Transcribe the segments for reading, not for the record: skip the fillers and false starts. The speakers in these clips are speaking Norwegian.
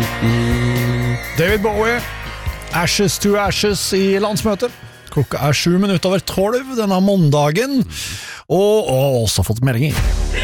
David Bowie, Ashes to Ashes i landsmøtet. Klokka 7:07 denne måndagen, og også fått meldinger.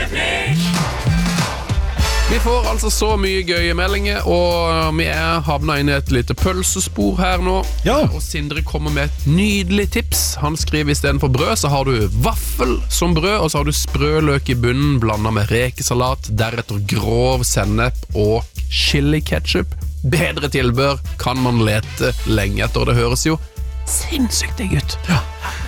Vi får altså så mye gøye meldinger, og vi havnet inn i et lite pølsespor her nå. Ja. Og Sindre kommer med et nydelig tips. Han skriver i stedet for brød, så har du vaffel som brød, og så har du sprøløk i bunnen, blandet med rekesalat, deretter grov sennep og chili ketchup. Bedre tilbør kan man lete lenge etter, og det høres jo sinnssykt digg ut. Ja.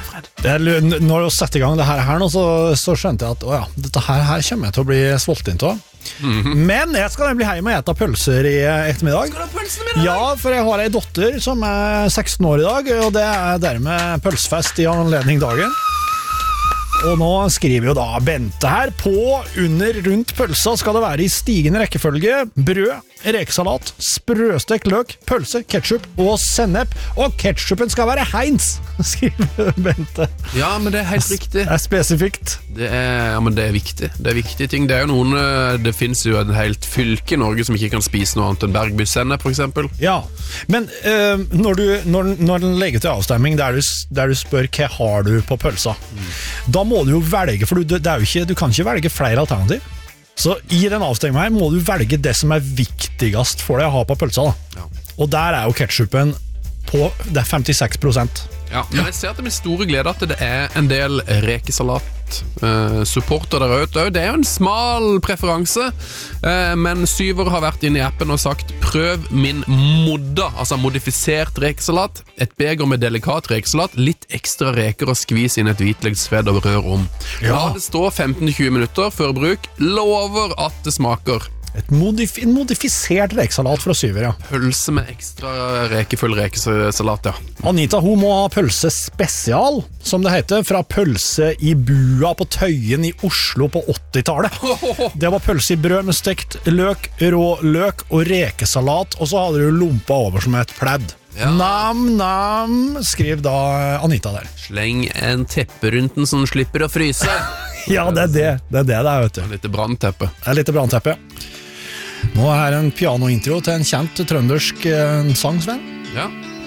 Når du setter i gang det her nå, så skjønte jeg at dette her kommer jeg til å bli svolten til. Men jeg skal nemlig hjem og ete pølser i ettermiddag. Skal du ha pølsene mine? Ja, for jeg har en dotter som er 16 år i dag, og det er dermed pølsefest i anledning dagen. Og nå skriver jo da Bente her på, under, rundt pølsa skal det være i stigende rekkefølge brød, rekesalat, sprøstekt løk, pølse, ketchup og sennep, og ketchupen skal være Heinz, skriver Bente. Ja, men det er helt riktig. Det er spesifikt. Men det er viktig. Det er viktige ting. Det er jo det finnes jo en helt fylke i Norge som ikke kan spise noe annet enn Bergbysennep, for eksempel. Ja, men når den legger til avstemming der du spør hva har du på pølsa, da må du jo velge, for du kan ikke velge flere alternativ. Så i den avstemmingen her må du velge det som er viktigst for deg å ha på pølsa da. Ja. Og der er jo ketchupen på det er 56%. Ja, men jeg ser til min store glede at det er en del rekesalat supporter der ute. Det er jo en smal preferanse, men Syver har vært inne i appen og sagt prøv min modda, altså modifisert rekesalat, et beger med delikat rekesalat, litt ekstra reker og skvis inn et hvitløksved og rør om. La det stå 15-20 minutter før bruk, lover at det smaker. En modifisert rekesalat fra Syver, ja. Pølse med ekstra rekefull rekesalat, ja. Anita, hun må ha pølse spesial, som det heter, fra pølse i bua på Tøyen i Oslo på 80-tallet. Det var pølse i brød med stekt løk, rå løk og rekesalat, og så hadde du lompa over som et pledd. Ja. Nam, skriv da Anita der. Sleng en teppe rundt den så den slipper å fryse. Ja, det er det vet du. Litt brannteppe. Det er litt brannteppe, ja. Nå er en pianointro til en kjent trøndersk sang, Sven. Ja.